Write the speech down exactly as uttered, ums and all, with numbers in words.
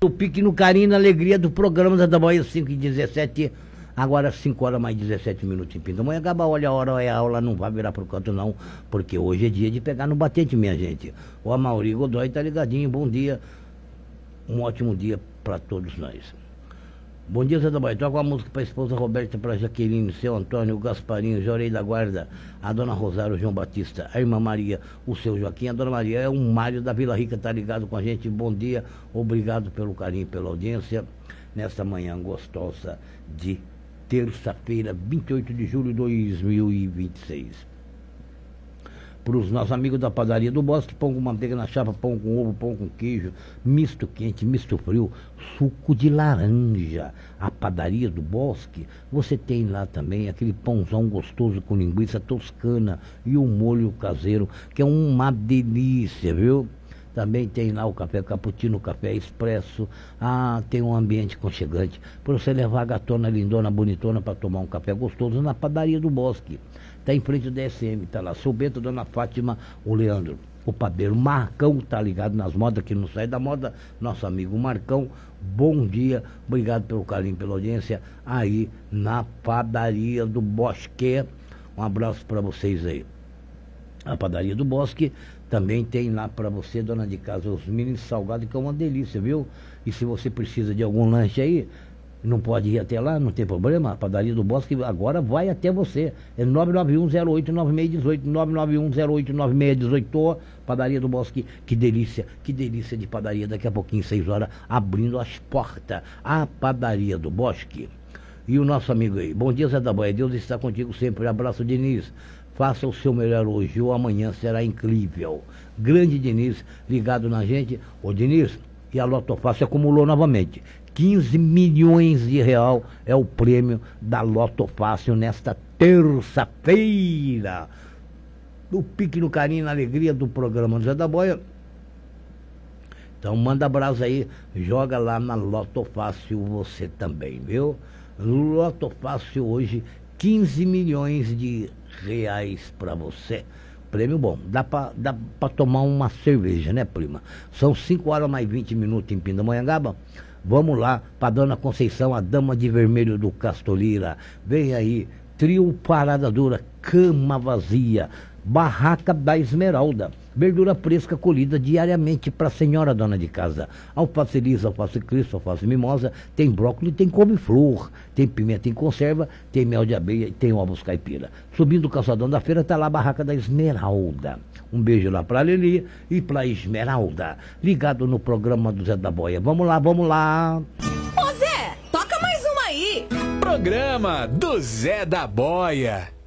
O pique no carinho e na alegria do programa da Boia cinco e dezessete, agora cinco horas mais dezessete minutos em Pindamonhangaba. Olha a hora, olha a aula, não vai virar pro canto não, porque hoje é dia de pegar no batente, minha gente. O Amaury Godoy tá ligadinho, bom dia, um ótimo dia para todos nós. Bom dia, Zé da Boia. Toca uma música para a esposa Roberta, para Jaqueline, seu Antônio, o Gasparinho, Jorei da Guarda, a dona Rosário, o João Batista, a irmã Maria, o seu Joaquim, a dona Maria. É um Mário da Vila Rica, tá ligado com a gente. Bom dia, obrigado pelo carinho, pela audiência, nesta manhã gostosa de terça-feira, vinte e oito de julho de dois mil e vinte e seis. Para os nossos amigos da padaria do Bosque, pão com manteiga na chapa, pão com ovo, pão com queijo, misto quente, misto frio, suco de laranja. A padaria do Bosque, você tem lá também aquele pãozão gostoso com linguiça toscana e o molho caseiro, que é uma delícia, viu? Também tem lá o café cappuccino, o café expresso. Ah, tem um ambiente aconchegante para você levar a gatona lindona, bonitona para tomar um café gostoso na padaria do Bosque. Está em frente do D S M, está lá. Sou Bento, Dona Fátima, o Leandro, o padeiro Marcão, tá ligado nas modas, que não sai da moda. Nosso amigo Marcão, bom dia, obrigado pelo carinho, pela audiência aí na padaria do Bosque. Um abraço para vocês aí. A padaria do Bosque também tem lá para você, dona de casa, os mini salgados, que é uma delícia, viu? E se você precisa de algum lanche aí, não pode ir até lá, não tem problema. A padaria do Bosque agora vai até você. É nove nove um zero oito nove seis um oito, nove nove um zero oito nove seis um oito. Padaria do Bosque, que delícia, que delícia de padaria. Daqui a pouquinho, seis horas, abrindo as portas. A padaria do Bosque. E o nosso amigo aí, bom dia, Zé da Boia, Deus está contigo sempre. Abraço, Diniz. Faça o seu melhor hoje ou amanhã será incrível. Grande Diniz, ligado na gente. Ô Diniz, e a Loto Fácil acumulou novamente. quinze milhões de real é o prêmio da Loto Fácil nesta terça-feira. O pique no carinho e na alegria do programa do Zé da Boia. Então manda abraço aí, joga lá na Loto Fácil você também, viu? Loto Fácil hoje, quinze milhões de reais para você. Prêmio bom, dá pra, dá pra tomar uma cerveja, né, prima? São cinco horas mais vinte minutos em Pindamonhangaba. Vamos lá pra Dona Conceição, a dama de vermelho do Castolira. Vem aí, trio Parada Dura, cama vazia, barraca da Esmeralda. Verdura fresca colhida diariamente para a senhora dona de casa. Alface lisa, alface cristo, alface mimosa, tem brócolis, tem couve-flor, tem pimenta em conserva, tem mel de abelha e tem ovos caipira. Subindo o calçadão da feira está lá a barraca da Esmeralda. Um beijo lá para a Lili e para a Esmeralda. Ligado no programa do Zé da Boia. Vamos lá, vamos lá. Ô Zé, toca mais uma aí. Programa do Zé da Boia.